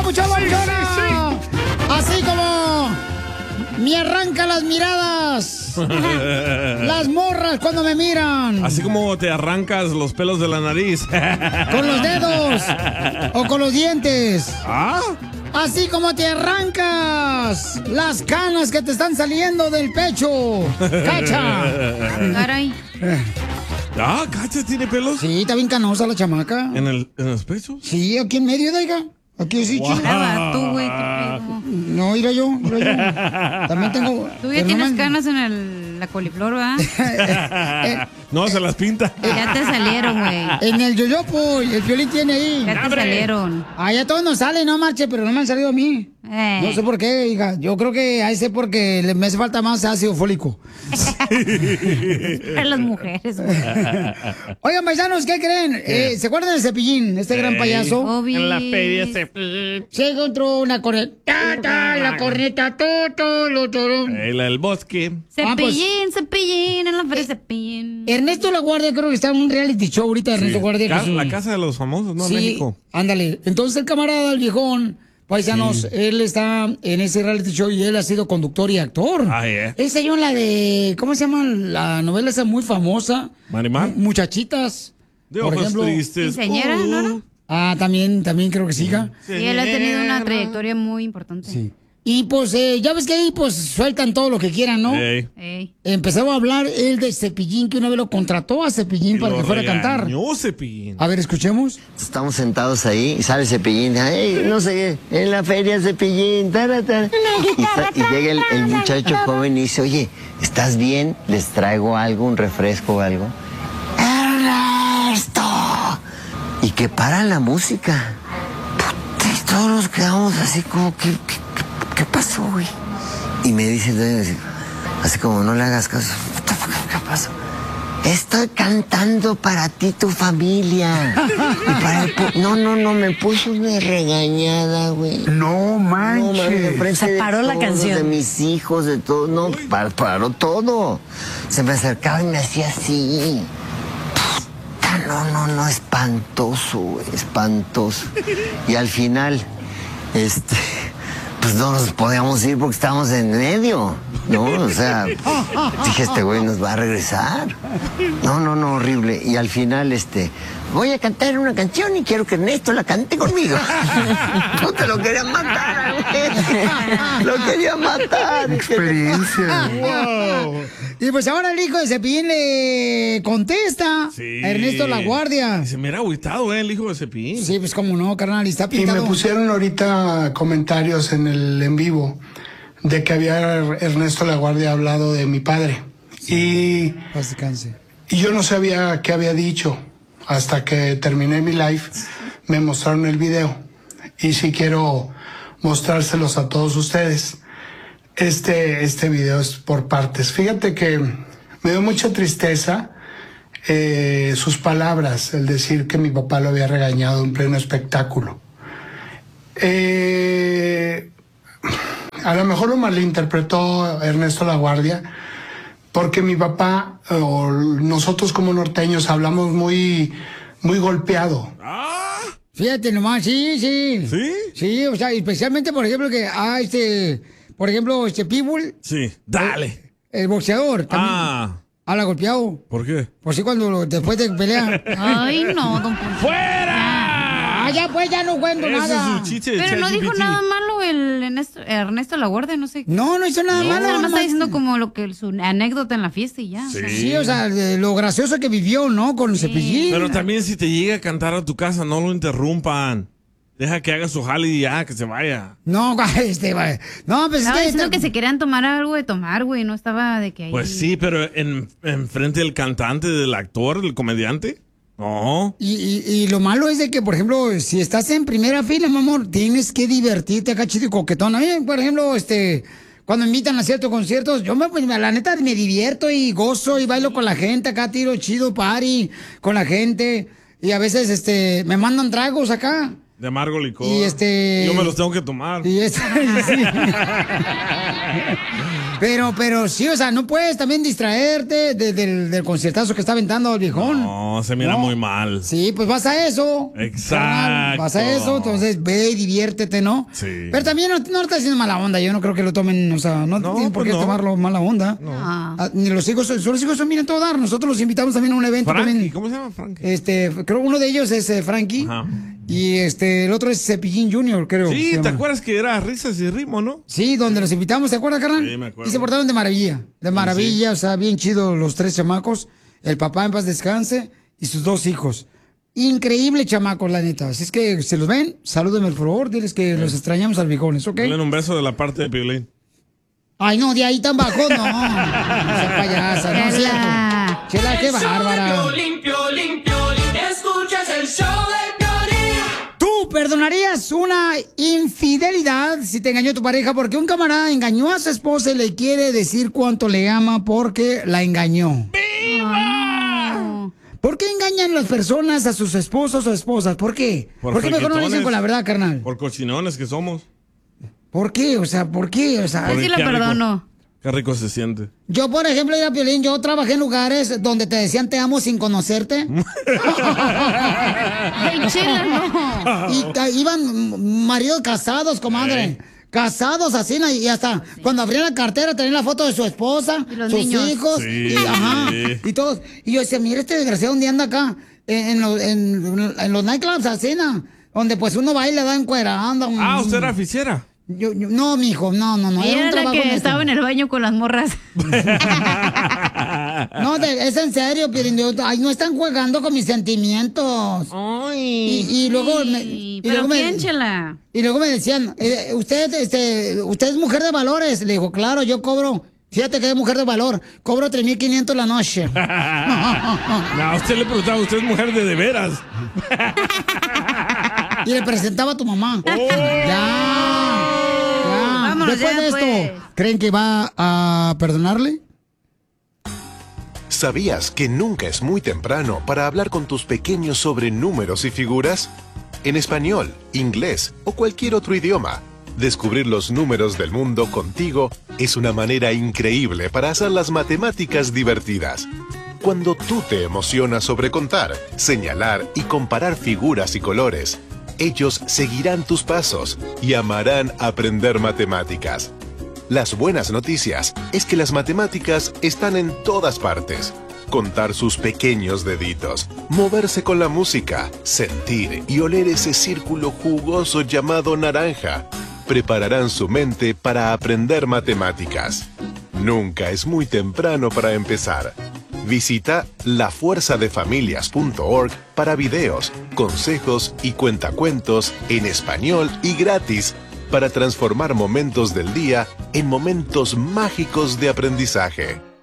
papuchón, papuchona! Así como me arrancan las miradas. Las morras cuando me miran. Así como te arrancas los pelos de la nariz. Con los dedos. O con los dientes. ¿Ah? Así como te arrancas las canas que te están saliendo del pecho. ¡Cacha! Caray. Ah, ¿Cacha tiene pelos? Sí, está bien canosa la chamaca. ¿En los pechos? Sí, aquí en medio, oiga. Aquí sí, Wow. Nada, tú, güey, qué pedo. No, mira yo. También tengo... Tú ya tienes canas en la coliflor, ¿verdad? No, se las pinta. Ya te salieron, güey. En el yoyopo, el Piolín tiene ahí. Ya te salieron. Ah, ya todos nos salen, no marche, pero no me han salido a mí. No sé por qué, hija. Yo creo que a ese porque me hace falta más ácido fólico. A las mujeres, güey. Oigan, paisanos, ¿qué creen? ¿Se acuerdan del Cepillín, este gran payaso? Obvio. En la feria Cepillín. Se encontró una corneta, la corneta, El bosque. Cepillín, en la feria Cepillín. Ernesto La Guardia, creo que está en un reality show ahorita, Ernesto Guardia. La casa de los famosos, ¿no? Sí, México. ándale. Entonces el camarada, el viejón, paisanos, él está en ese reality show y él ha sido conductor y actor. Ah, Él salió en la de, ¿cómo se llama? La novela esa muy famosa. Marimar. Muchachitas. De por ojos ejemplo. tristes. Quinceañera, ¿no? Ah, también creo que siga. Sí, él ha tenido una trayectoria muy importante. Sí. Y pues, ya ves que ahí pues sueltan todo lo que quieran, ¿no? Ey. Empezó a hablar él de Cepillín, que una vez lo contrató a Cepillín para que fuera a cantar. Cepillín. A ver, escuchemos. Estamos sentados ahí y sale Cepillín. Ay, no sé, en la feria Cepillín. Y llega el muchacho joven y dice, oye, ¿estás bien? ¿Les traigo algo, un refresco o algo? ¡Ernesto! Y que para la música. Puta, y todos nos quedamos así como que... ¿Qué pasó, güey? Y me dice, así como, no le hagas caso. ¿Qué pasó? Estoy cantando para ti, tu familia. Y para no, me puso una regañada, güey. No manches. Se paró la canción. De mis hijos, de todo. No, paró todo. Se me acercaba y me hacía así. No, espantoso, güey, espantoso. Y al final, pues no nos podíamos ir porque estábamos en medio, ¿no? O sea, dije, este güey nos va a regresar. No, horrible. Y al final, voy a cantar una canción y quiero que Ernesto la cante conmigo. No te lo quería matar, güey. Lo quería matar. Experiencia. Wow. Y pues ahora el hijo de Cepillín le contesta a Ernesto La Guardia. Y se me era agüitado, el hijo de Cepillín. Sí, pues como no, carnal, y está Y pintado. me pusieron ahorita comentarios en el en vivo de que había Ernesto La Guardia hablado de mi padre. Y yo no sabía qué había dicho. Hasta que terminé mi live, me mostraron el video. Y sí quiero mostrárselos a todos ustedes. Este video es por partes. Fíjate que me dio mucha tristeza sus palabras, el decir que mi papá lo había regañado en pleno espectáculo. A lo mejor lo malinterpretó Ernesto La Guardia, porque mi papá o nosotros como norteños hablamos muy golpeado. Fíjate nomás, sí. Sí, o sea, especialmente, por ejemplo, que por ejemplo, Pitbull. Sí, dale. El boxeador también. Habla golpeado. ¿Por qué? Pues sí, después de pelear. Ay, no, don Poncho. ¡Fuera! Ya pues, ya no cuento nada. Pero no dijo nada malo el Ernesto La Guardia, no sé. No hizo nada malo. Nada más está diciendo como su anécdota en la fiesta y ya. Sí, o sea, lo gracioso que vivió, ¿no? Con Cepillín. Pero también si te llega a cantar a tu casa, no lo interrumpan. Deja que haga su jale y ya, que se vaya. No, no, pues estaba diciendo que se querían tomar algo de tomar, güey. No estaba de que ahí. Pues sí, pero en frente del cantante, del actor, del comediante. No. Y lo malo es de que, por ejemplo, si estás en primera fila, mi amor, tienes que divertirte acá, chido y coquetón. A mí, por ejemplo, cuando invitan a ciertos conciertos, yo la neta me divierto y gozo y bailo con la gente acá, tiro chido, party con la gente. Y a veces, me mandan tragos acá. De amargo licor. Y yo me los tengo que tomar. Sí. Pero sí, o sea, no puedes también distraerte del conciertazo que está aventando el viejón. No, se mira muy mal. Sí, pues vas a eso. Exacto. Carnal, vas a eso, entonces ve y diviértete, ¿no? Sí. Pero también no está haciendo mala onda. Yo no creo que lo tomen, o sea, no tienen por qué tomarlo mala onda. No. Ni los hijos son miren todo dar. Nosotros los invitamos también a un evento. Frankie, también. ¿cómo se llama Frankie? Creo uno de ellos es Frankie. Ajá. Y el otro es Cepillín Jr., creo. Sí, ¿te acuerdas que era Risas y Ritmo, no? Sí, donde los invitamos, ¿te acuerdas, carnal? Sí, me acuerdo. Y se portaron de maravilla. De maravilla, Sí. O sea, bien chido los 3 chamacos. El papá en paz descanse y sus 2 hijos. Increíble chamacos, la neta. Así es que se los ven, salúdenme por favor, diles que los extrañamos al viejones, ¿ok? Denle un beso de la parte de Piolín. Ay, no, de ahí tan bajo, no. No sea payasa, no es cierto. Chela, qué bárbara. Escuchas el show de Piolín. ¿Tú perdonarías una infidelidad si te engañó tu pareja? Porque un camarada engañó a su esposa y le quiere decir cuánto le ama porque la engañó. ¡Viva! ¿Por qué engañan las personas a sus esposos o esposas? ¿Por qué? ¿Por qué mejor no le dicen con la verdad, carnal? Por cochinones que somos. ¿Por qué? O sea, ¿por qué? O sea, Sí lo perdono. Qué rico se siente. yo, por ejemplo, era Piolín, yo trabajé en lugares donde te decían te amo sin conocerte. Ay, Chela, no. Y iban maridos casados, comadre. Casados así, y hasta cuando abrían la cartera tenían la foto de su esposa, Y los sus niños. hijos, Sí. y todos. Y yo decía, mira este desgraciado donde anda acá, en los nightclubs así, ¿no? Donde pues uno va y le da encuerando. Ah, ¿usted era oficiera? No, mijo, no. Ella Era un era la trabajo que honesto. estaba en el baño con las morras. No, es en serio, Piolín. Ay, no están jugando con mis sentimientos. Y luego Pero ¿quién, Chela? Y luego me decían, usted es mujer de valores. Le digo, claro, yo cobro. Fíjate que es mujer de valor. Cobro 3,500 la noche. No, a usted le preguntaba, ¿usted es mujer de veras? Y le presentaba a tu mamá. Oh. Ya. Vámonos Después ya, de esto, pues. ¿creen que va a perdonarle? ¿Sabías que nunca es muy temprano para hablar con tus pequeños sobre números y figuras? En español, inglés o cualquier otro idioma, descubrir los números del mundo contigo es una manera increíble para hacer las matemáticas divertidas. Cuando tú te emocionas sobre contar, señalar y comparar figuras y colores, ellos seguirán tus pasos y amarán aprender matemáticas. Las buenas noticias es que las matemáticas están en todas partes. Contar sus pequeños deditos, moverse con la música, sentir y oler ese círculo jugoso llamado naranja, prepararán su mente para aprender matemáticas. Nunca es muy temprano para empezar. Visita lafuerzadefamilias.org para videos, consejos y cuentacuentos en español y gratis para transformar momentos del día en momentos mágicos de aprendizaje.